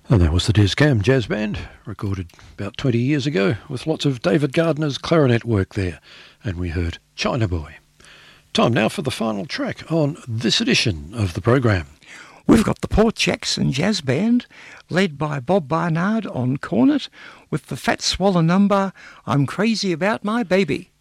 And that was the Des Cam Jazz Band, recorded about 20 years ago, with lots of David Gardner's clarinet work there. And we heard China Boy. Time now for the final track on this edition of the program. We've got the Port Jackson Jazz Band, led by Bob Barnard on cornet, with the Fat Swallow number, I'm Crazy About My Baby.